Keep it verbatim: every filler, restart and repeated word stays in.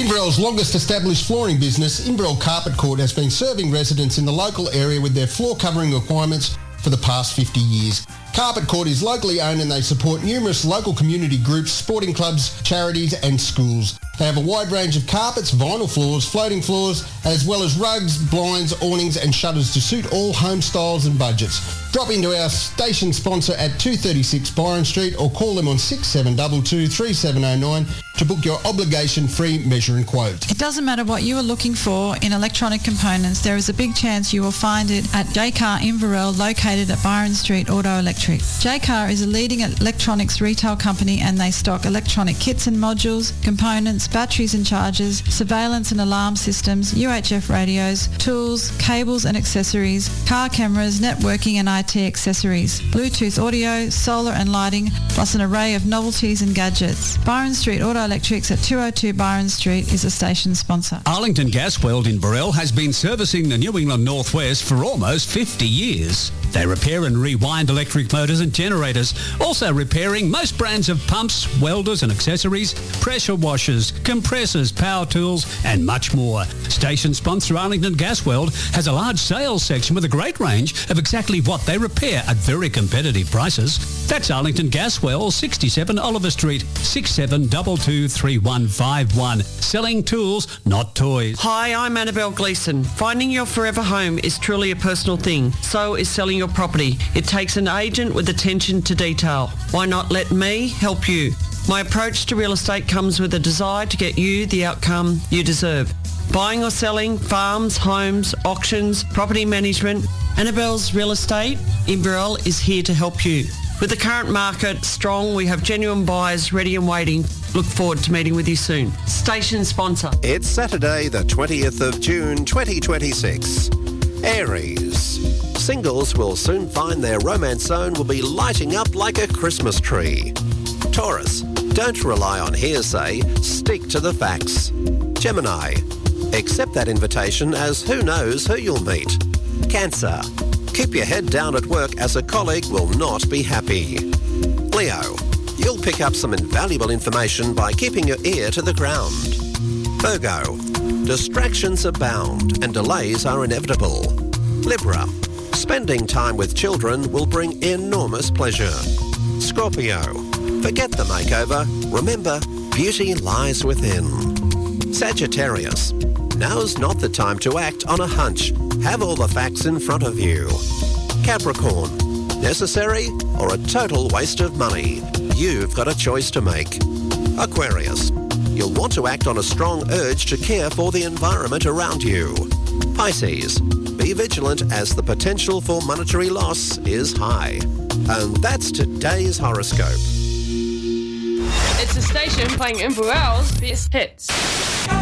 Inverell's longest established flooring business, Inverell Carpet Court, has been serving residents in the local area with their floor covering requirements for the past fifty years. Carpet Court is locally owned and they support numerous local community groups, sporting clubs, charities and schools. They have a wide range of carpets, vinyl floors, floating floors, as well as rugs, blinds, awnings and shutters to suit all home styles and budgets. Drop into our station sponsor at two thirty-six Byron Street or call them on six seven two two, three seven zero nine to book your obligation-free measure and quote. It doesn't matter what you are looking for in electronic components, there is a big chance you will find it at Jaycar Inverell, located at Byron Street Auto Electric. Jaycar is a leading electronics retail company and they stock electronic kits and modules, components, batteries and chargers, surveillance and alarm systems, U H F radios, tools, cables and accessories, car cameras, networking and I T accessories, Bluetooth audio, solar and lighting, plus an array of novelties and gadgets. Byron Street Auto Electrics at two oh two Byron Street is a station sponsor. Arlington Gasworld in Burrell has been servicing the New England Northwest for almost fifty years. They repair and rewind electric motors and generators, also repairing most brands of pumps, welders and accessories, pressure washers, compressors, power tools and much more. Station sponsor Arlington Gasworld has a large sales section with a great range of exactly what they repair at very competitive prices. That's Arlington Gaswell, sixty-seven Oliver Street, six seven two two, three one five one. Selling tools, not toys. Hi, I'm Annabelle Gleeson. Finding your forever home is truly a personal thing. So is selling your property. It takes an agent with attention to detail. Why not let me help you? My approach to real estate comes with a desire to get you the outcome you deserve. Buying or selling, farms, homes, auctions, property management. Annabelle's Real Estate in Burrell is here to help you. With the current market strong, we have genuine buyers ready and waiting. Look forward to meeting with you soon. Station sponsor. It's Saturday the twentieth of June twenty twenty-six. Aries. Singles will soon find their romance zone will be lighting up like a Christmas tree. Taurus. Don't rely on hearsay, stick to the facts. Gemini. Accept that invitation as who knows who you'll meet. Cancer. Keep your head down at work as a colleague will not be happy. Leo. You'll pick up some invaluable information by keeping your ear to the ground. Virgo. Distractions abound and delays are inevitable. Libra. Spending time with children will bring enormous pleasure. Scorpio. Forget the makeover. Remember, beauty lies within. Sagittarius. Now's not the time to act on a hunch. Have all the facts in front of you. Capricorn. Necessary or a total waste of money? You've got a choice to make. Aquarius. You'll want to act on a strong urge to care for the environment around you. Pisces. Be vigilant as the potential for monetary loss is high. And that's today's horoscope. It's a station playing Inverell's best hits.